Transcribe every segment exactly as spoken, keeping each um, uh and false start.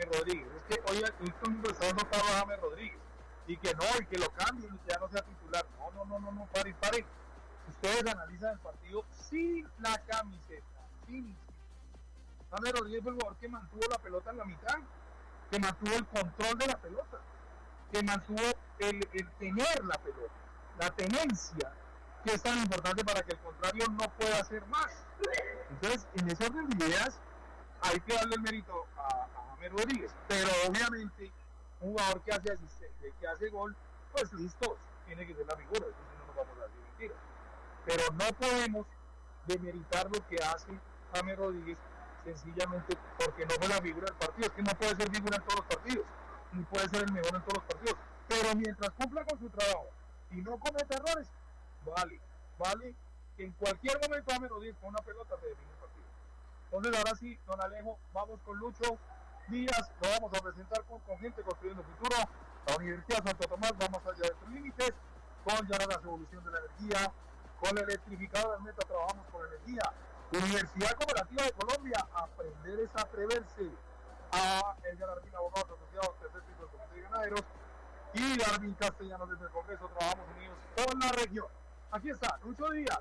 James Rodríguez. Es que hoy el mundo está dando paro a James Rodríguez. Y que no, y que lo cambien y que ya no sea titular. No, no, no, no, no, paren, paren. Ustedes analizan el partido sin la camiseta, sin. James Rodríguez fue el jugador que mantuvo la pelota en la mitad, que mantuvo el control de la pelota, que mantuvo el, el tener la pelota, la tenencia, que es tan importante para que el contrario no pueda hacer más. Entonces, en ese orden de ideas, hay que darle el mérito a, a James Rodríguez, pero obviamente un jugador que hace asistencia, que hace gol, pues listo, tiene que ser la figura, eso sí no nos vamos a decir mentiras. Pero no podemos demeritar lo que hace James Rodríguez sencillamente porque no fue la figura del partido. Es que no puede ser figura en todos los partidos, ni puede ser el mejor en todos los partidos, pero mientras cumpla con su trabajo y no cometa errores, vale, vale que en cualquier momento James Rodríguez con una pelota te define el partido. Entonces ahora sí, don Alejo, vamos con Lucho Díaz, lo vamos a presentar con, con gente construyendo futuro, la Universidad Santo Tomás, vamos allá de sus límites, con ya la revolución de la energía, con el electrificador del Meta trabajamos con energía. Universidad Cooperativa de Colombia, aprender es atreverse. A Edgar Arvin, abogados asociados, tercer tipo de comité de ganaderos, y Darwin Castellanos desde el Congreso, trabajamos unidos con la región. Aquí está, Lucho Díaz.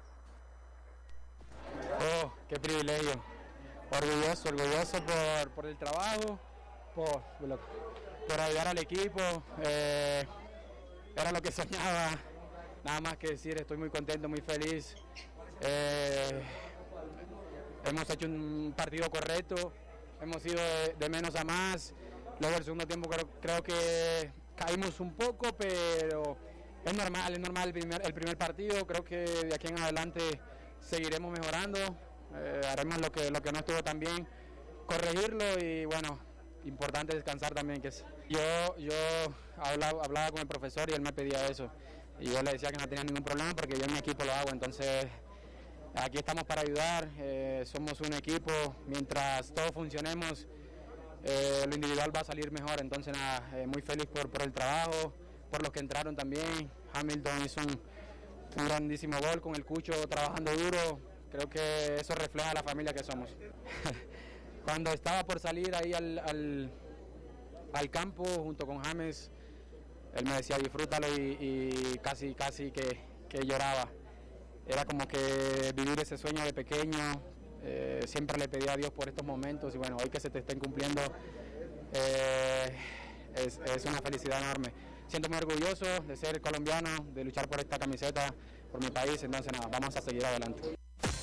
Oh, qué privilegio. Orgulloso, orgulloso por, por el trabajo, por, por ayudar al equipo. Eh, era lo que soñaba, nada más que decir, estoy muy contento, muy feliz. Eh, hemos hecho un partido correcto, hemos ido de, de menos a más. Luego el segundo tiempo creo, creo que caímos un poco, pero es normal, es normal el primer, el primer partido. Creo que de aquí en adelante seguiremos mejorando, eh, haremos lo que, lo que no estuvo tan bien, corregirlo y bueno, importante descansar también. Que es. Yo, yo hablaba, hablaba con el profesor y él me pedía eso y yo le decía que no tenía ningún problema porque yo en mi equipo lo hago, entonces aquí estamos para ayudar, eh, somos un equipo, mientras todos funcionemos eh, lo individual va a salir mejor, entonces nada, eh, muy feliz por, por el trabajo, por los que entraron también. Hamilton hizo un, un grandísimo gol con el Cucho trabajando duro, creo que eso refleja la familia que somos. Cuando estaba por salir ahí al, al, al campo junto con James, él me decía disfrútalo y, y casi, casi que, que lloraba. Era como que vivir ese sueño de pequeño, eh, siempre le pedía a Dios por estos momentos y bueno, hoy que se te estén cumpliendo eh, es, es una felicidad enorme. Siento muy orgulloso de ser colombiano, de luchar por esta camiseta, por mi país, entonces nada, vamos a seguir adelante.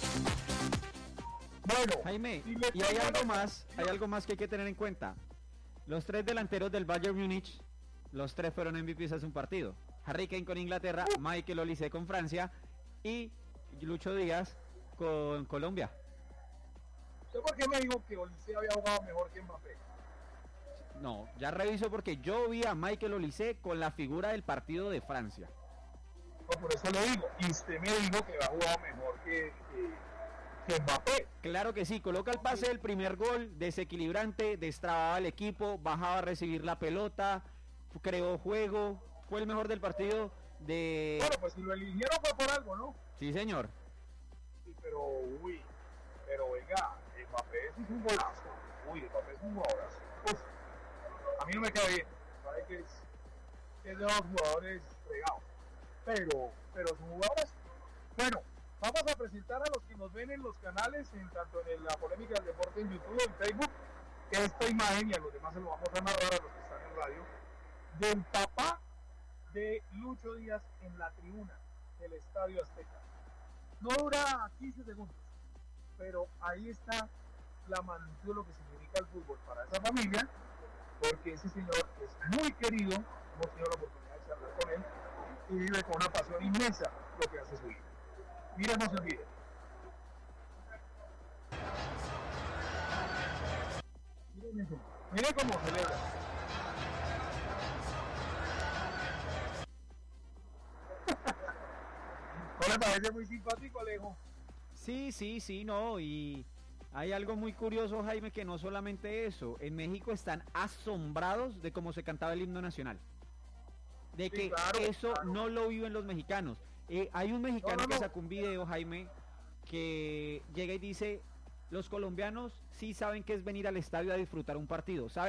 Bueno, Jaime, y hay algo más, hay algo más que hay que tener en cuenta. Los tres delanteros del Bayern Múnich, los tres fueron M V Pes hace un partido. Harry Kane con Inglaterra, Michael Olise con Francia y Lucho Díaz con Colombia. ¿Usted por qué me dijo que Olise había jugado mejor que Mbappé? No, ya reviso porque yo vi a Michael Olise con la figura del partido de Francia. No, por eso lo digo. Y usted me dijo que había jugado mejor que, que, que Mbappé. Claro que sí, coloca el pase del primer gol, desequilibrante, destrababa el equipo, bajaba a recibir la pelota, creó juego, fue el mejor del partido de... Bueno, pues si lo eligieron fue por algo, ¿no? Sí, señor. Sí, pero, uy, pero venga, Mbappé sí es un golazo. Uy, Mbappé es un golazo. Uf, a mí no me queda bien. Sabe que es, que es de los jugadores fregados. Pero, pero son jugadores. Bueno, vamos a presentar a los que nos ven en los canales, en tanto en la polémica del deporte en YouTube, en Facebook, esta imagen, y a los demás se lo vamos a narrar a los que están en radio, del papá de Lucho Díaz en la tribuna del Estadio Azteca. No dura quince segundos, pero ahí está la magnitud de lo que significa el fútbol para esa familia, porque ese señor es muy querido, hemos tenido la oportunidad de charlar con él, y vive con una pasión inmensa lo que hace su hijo. Miremos el video. Miren eso, miren cómo celebra. ¿No le parece muy simpático, Alejo? Sí, sí, sí, no, y hay algo muy curioso, Jaime, que no solamente eso, en México están asombrados de cómo se cantaba el himno nacional, de que sí, claro, eso claro. No lo viven los mexicanos. Eh, hay un mexicano no, no, no. que sacó un video, Jaime, que llega y dice, los colombianos sí saben que es venir al estadio a disfrutar un partido, ¿saben?